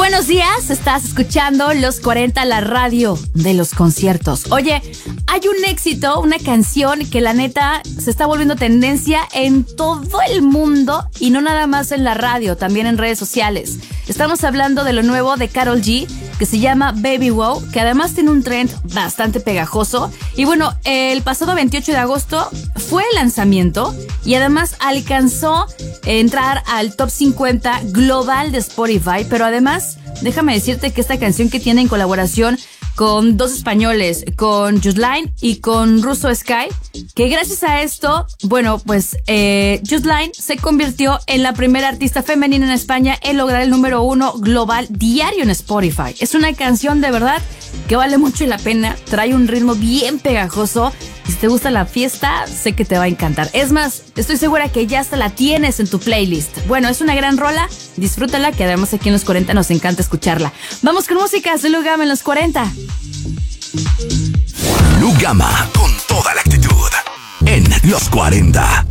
buenos días, estás escuchando Los 40, la radio de los conciertos. Oye, hay un éxito, una canción que la neta se está volviendo tendencia en todo el mundo y no nada más en la radio, también en redes sociales. Estamos hablando de lo nuevo de Karol G, que se llama Baby Wow, que además tiene un trend bastante pegajoso. Y bueno, el pasado 28 de agosto fue el lanzamiento y además alcanzó entrar al top 50 global de Spotify, pero además, déjame decirte que esta canción que tiene en colaboración con dos españoles, con Justline y con Russo Sky, que gracias a esto, bueno, pues Justline se convirtió en la primera artista femenina en España en lograr el número 1 global diario en Spotify. Es una canción de verdad que vale mucho la pena, trae un ritmo bien pegajoso. Si te gusta la fiesta, sé que te va a encantar. Es más, estoy segura que ya hasta la tienes en tu playlist. Bueno, es una gran rola, disfrútala, que además aquí en Los 40 nos encanta escucharla. Vamos con música, soy Lu Gama en Los 40. Lu Gama, con toda la actitud, en Los 40.